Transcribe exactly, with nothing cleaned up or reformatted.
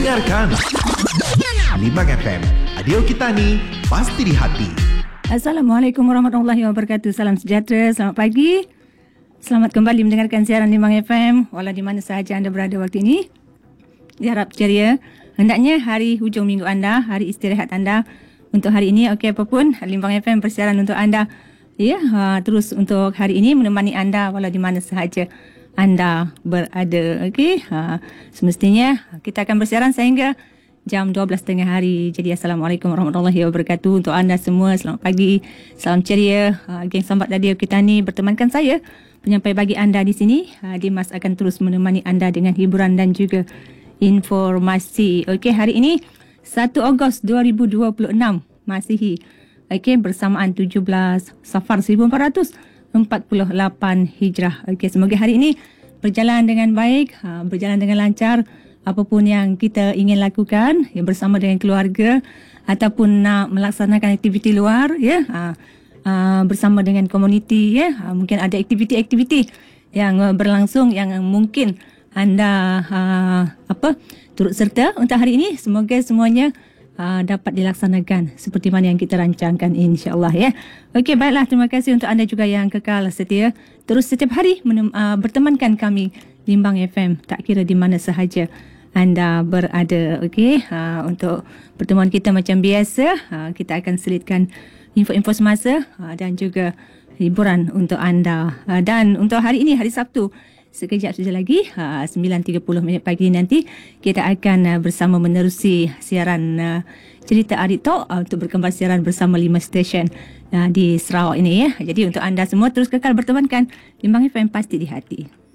Dengarkan Limbang F M, radio kita ni pasti di hati. Assalamualaikum warahmatullahi wabarakatuh. Salam sejahtera, selamat pagi. Selamat kembali mendengarkan siaran Limbang F M walau di mana sahaja anda berada waktu ini. Diharap ceria. Hendaknya hari hujung minggu anda, hari istirahat anda untuk hari ini. Okey, apapun, Limbang F M bersiaran untuk anda. Ya, ha, terus untuk hari ini menemani anda walau di mana sahaja anda berada. Okey, ha, semestinya kita akan bersiaran sehingga jam dua belas tengah hari. Jadi Assalamualaikum warahmatullahi wabarakatuh untuk anda semua. Selamat pagi, salam ceria. Ha, geng Sambat Radio kita ni bertemankan saya, penyampai bagi anda di sini. Ha, Dimas akan terus menemani anda dengan hiburan dan juga informasi. Okey, hari ini satu Ogos dua ribu dua puluh enam Masihi. Okey, bersamaan tujuh belas Safar seribu empat ratus empat puluh lapan Hijrah. Okey, semoga hari ini berjalan dengan baik, ha, berjalan dengan lancar. Apapun yang kita ingin lakukan ya, bersama dengan keluarga ataupun nak melaksanakan aktiviti luar ya, ha, ha, bersama dengan komuniti ya, ha, mungkin ada aktiviti-aktiviti yang uh, berlangsung yang mungkin anda ha, apa turut serta untuk hari ini. Semoga semuanya Uh, dapat dilaksanakan seperti mana yang kita rancangkan, insya-Allah ya. Okey, baiklah, terima kasih untuk anda juga yang kekal setia terus setiap hari menem, uh, bertemankan kami Limbang F M tak kira di mana sahaja anda berada. Okey, uh, untuk pertemuan kita macam biasa, uh, kita akan selitkan info-info semasa uh, dan juga hiburan untuk anda. Uh, dan untuk hari ini, hari Sabtu, sekejap saja lagi, uh, sembilan tiga puluh minit pagi nanti, kita akan uh, bersama menerusi siaran uh, Cerita Adik Tok uh, untuk berkembang siaran bersama lima stesen uh, di Sarawak ini ya. Jadi untuk anda semua terus kekal bertemankan Limbang F M pasti di hati.